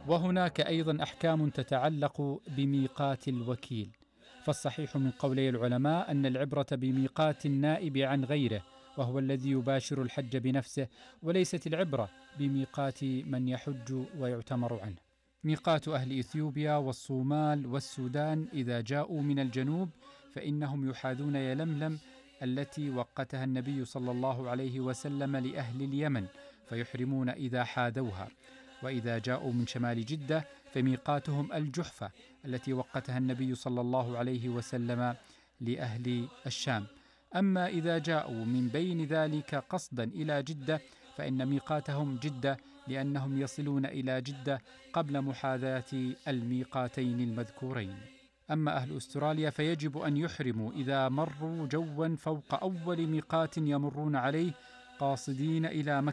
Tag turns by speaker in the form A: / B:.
A: وهناك أيضا أحكام تتعلق بميقات الوكيل. فالصحيح من قولي العلماء أن العبرة بميقات النائب عن غيره، وهو الذي يباشر الحج بنفسه، وليست العبرة بميقات من يحج ويعتمر عنه. ميقات أهل إثيوبيا والصومال والسودان إذا جاءوا من الجنوب فإنهم يحاذون يلملم التي وقتها النبي صلى الله عليه وسلم لأهل اليمن، فيحرمون إذا حاذوها. وإذا جاءوا من شمال جدة فميقاتهم الجحفة التي وقتها النبي صلى الله عليه وسلم لأهل الشام. أما إذا جاءوا من بين ذلك قصدا إلى جدة فإن ميقاتهم جدة، لأنهم يصلون إلى جدة قبل محاذاة الميقاتين المذكورين. أما أهل أستراليا فيجب أن يحرموا إذا مروا جوا فوق أول ميقات يمرون عليه قاصدين إلى مكة،